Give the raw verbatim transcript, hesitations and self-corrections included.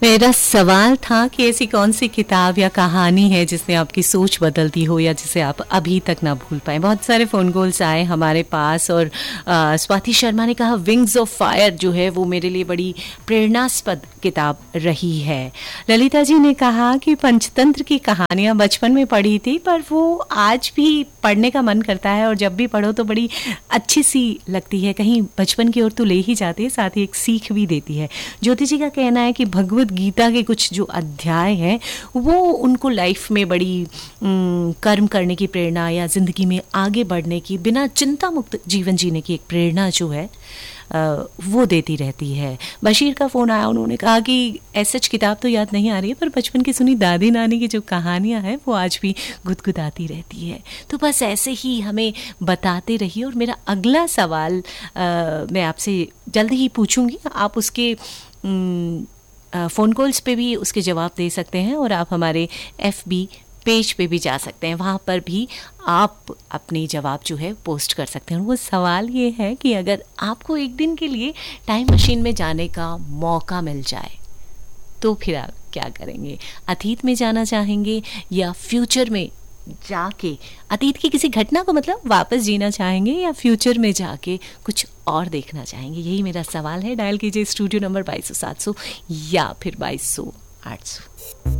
मेरा सवाल था कि ऐसी कौन सी किताब या कहानी है जिसने आपकी सोच बदल दी हो या जिसे आप अभी तक ना भूल पाए। बहुत सारे फ़ोन कॉल्स आए हमारे पास और आ, स्वाति शर्मा ने कहा विंग्स ऑफ फायर जो है वो मेरे लिए बड़ी प्रेरणास्पद किताब रही है। ललिता जी ने कहा कि पंचतंत्र की कहानियाँ बचपन में पढ़ी थी पर वो आज भी पढ़ने का मन करता है और जब भी पढ़ो तो बड़ी अच्छी सी लगती है, कहीं बचपन की ओर तो ले ही जाती है, साथ ही एक सीख भी देती है। ज्योति जी का कहना है कि भगवत गीता के कुछ जो अध्याय हैं वो उनको लाइफ में बड़ी कर्म करने की प्रेरणा या ज़िंदगी में आगे बढ़ने की, बिना चिंता मुक्त जीवन जीने की एक प्रेरणा जो है आ, वो देती रहती है। बशीर का फ़ोन आया, उन्होंने कहा कि ऐसा किताब तो याद नहीं आ रही है पर बचपन की सुनी दादी नानी की जो कहानियाँ हैं वो आज भी गुदगुदाती रहती है। तो बस ऐसे ही हमें बताते रहिए। और मेरा अगला सवाल आ, मैं आपसे जल्दी ही पूछूंगी, आप उसके फ़ोन कॉल्स पे भी उसके जवाब दे सकते हैं और आप हमारे एफ बी पेज पे भी जा सकते हैं, वहाँ पर भी आप अपने जवाब जो है पोस्ट कर सकते हैं। वो सवाल ये है कि अगर आपको एक दिन के लिए टाइम मशीन में जाने का मौका मिल जाए तो फिर आप क्या करेंगे? अतीत में जाना चाहेंगे या फ्यूचर में जाके अतीत की किसी घटना को मतलब वापस जीना चाहेंगे या फ्यूचर में जाके कुछ और देखना चाहेंगे? यही मेरा सवाल है। डायल कीजिए स्टूडियो नंबर बाईस सौ सात सौ या फिर बाईस सौ आठ सौ।